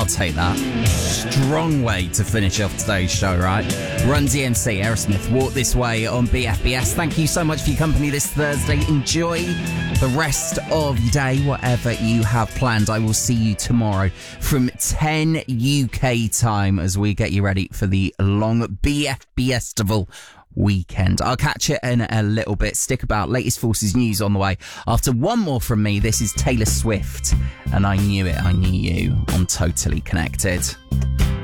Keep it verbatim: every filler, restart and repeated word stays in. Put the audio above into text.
I'll take that. Strong way to finish off today's show, right? Run D M C, Aerosmith, Walk This Way on B F B S. Thank you so much for your company this Thursday. Enjoy the rest of your day, whatever you have planned. I will see you tomorrow from ten U K time as we get you ready for the long B F B Festival weekend. I'll catch you in a little bit. Stick about. Latest Forces news on the way. After one more from me, this is Taylor Swift. And I knew it, I knew you on Totally Connected.